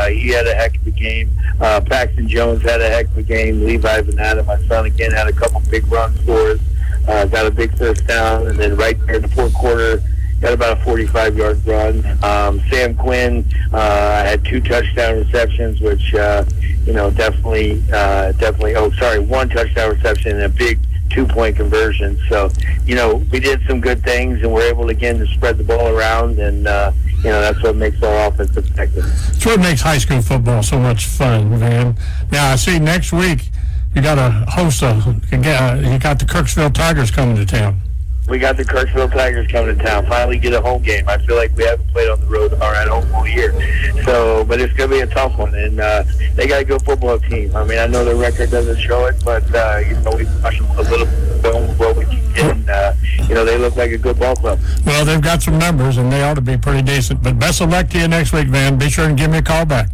he had a heck of a game. Paxton Jones had a heck of a game. Levi Venata, my son, again, had a couple big runs for us. Got a big first down, and then right there in the fourth quarter, got about a 45-yard run. Sam Quinn had 2 touchdown receptions, which, definitely. One touchdown reception and a big 2-point conversion. So, we did some good things, and we're able to, again, to spread the ball around, and, that's what makes our offense effective. That's what makes high school football so much fun, man. Now, I see next week you got to host you got the Kirksville Tigers coming to town. We got the Kirksville Tigers coming to town. Finally get a home game. I feel like we haven't played on the road or at home all year. So, but it's going to be a tough one. And they got a good football team. I mean, I know the record doesn't show it, but, we've watched them a little bit what we can get. And, they look like a good ball club. Well, they've got some numbers, and they ought to be pretty decent. But best of luck to you next week, Van. Be sure and give me a call back.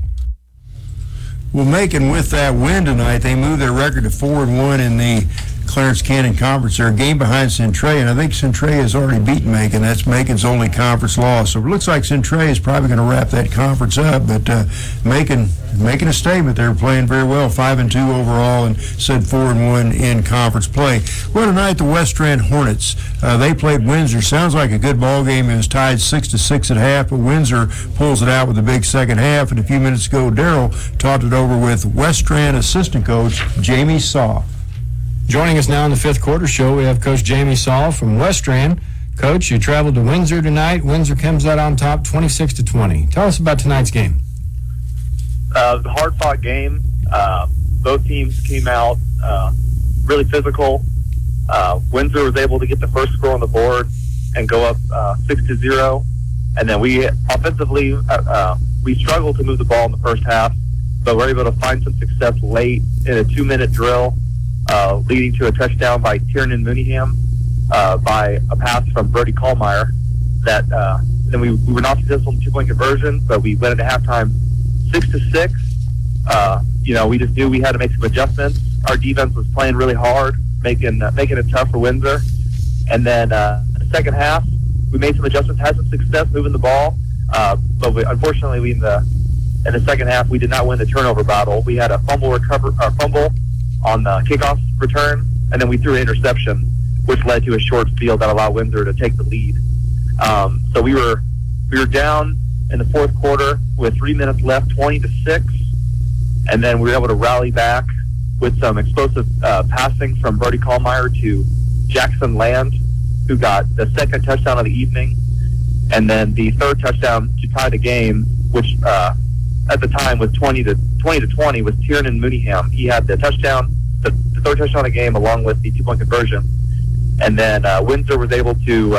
Well, Macon, with that win tonight, they moved their record to 4-1 in the Clarence Cannon Conference. They're a game behind Centray, and I think Centray has already beaten Macon. That's Macon's only conference loss. So it looks like Centray is probably going to wrap that conference up. But Macon making a statement. They're playing very well, 5-2 overall, and said 4-1 in conference play. Well, tonight the West Strand Hornets. They played Windsor. Sounds like a good ball game. It was tied 6-6 at half, but Windsor pulls it out with a big second half. And a few minutes ago, Darrell talked it over with West Strand assistant coach Jamie Saw. Joining us now in the fifth quarter show, we have Coach Jamie Saul from West Strand. Coach, you traveled to Windsor tonight. Windsor comes out on top 26-20. Tell us about tonight's game. Hard-fought game. Both teams came out really physical. Windsor was able to get the first score on the board and go up 6-0. And then we offensively, we struggled to move the ball in the first half, but we're able to find some success late in a 2-minute drill, leading to a touchdown by Tiernan Mooneyham by a pass from Brody Kallmeyer. That then we were not successful in the 2-point conversion, but we went into halftime 6-6. We just knew we had to make some adjustments. Our defense was playing really hard, making it tough for Windsor. And then in the second half, we made some adjustments, had some success moving the ball, but unfortunately, in the second half, we did not win the turnover battle. We had a fumble on the kickoff return, and then we threw an interception, which led to a short field that allowed Windsor to take the lead. So we were down in the fourth quarter with 3 minutes left, 20-6, and then we were able to rally back with some explosive passing from Brody Kallmeyer to Jackson Land, who got the second touchdown of the evening, and then the third touchdown to tie the game, which at the time was 20-20, was Tiernan Mooneyham. He had the touchdown, the third touchdown of the game, along with the 2-point conversion. And then Windsor was able to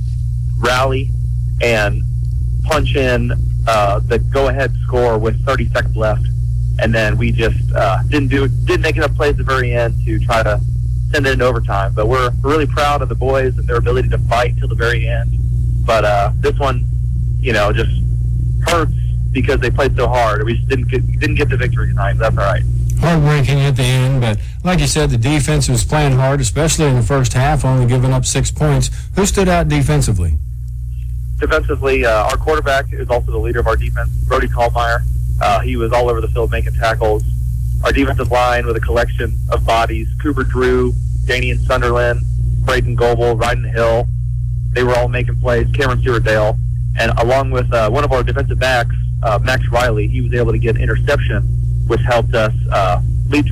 rally and punch in the go-ahead score with 30 seconds left. And then we just didn't make enough plays at the very end to try to send it into overtime. But we're really proud of the boys and their ability to fight till the very end. But this one, just hurts because they played so hard. We just didn't get the victory tonight. That's all right. Heartbreaking at the end, but like you said, the defense was playing hard, especially in the first half, only giving up 6 points. Who stood out defensively? Defensively, our quarterback is also the leader of our defense, Brody Kallmeyer. He was all over the field making tackles. Our defensive line with a collection of bodies, Cooper Drew, Danian Sunderland, Braden Goebel, Ryden Hill. They were all making plays, Cameron Stewart-Dale. And along with one of our defensive backs, Max Riley, he was able to get an interception, which helped us lead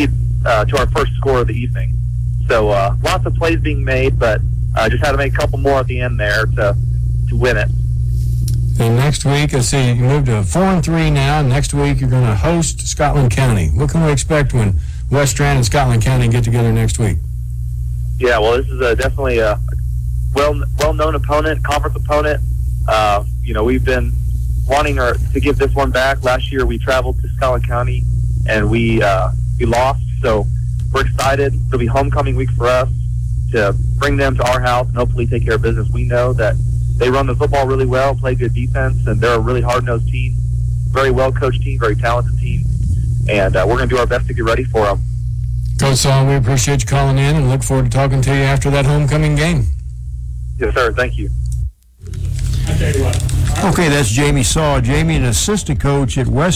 to our first score of the evening. So lots of plays being made, but just had to make a couple more at the end there to win it. And next week, I see you moved to 4-3 now. Next week, you're going to host Scotland County. What can we expect when West Strand and Scotland County get together next week? Yeah, well, this is definitely a well-known opponent, conference opponent. We've been wanting to give this one back. Last year, we traveled to Scotland County, and we lost. So we're excited. It'll be homecoming week for us to bring them to our house and hopefully take care of business. We know that they run the football really well, play good defense, and they're a really hard-nosed team, very well-coached team, very talented team, and we're going to do our best to get ready for them. Coach Saul, we appreciate you calling in and look forward to talking to you after that homecoming game. Yes, sir. Thank you. Okay, that's Jamie Saw. Jamie, an assistant coach at West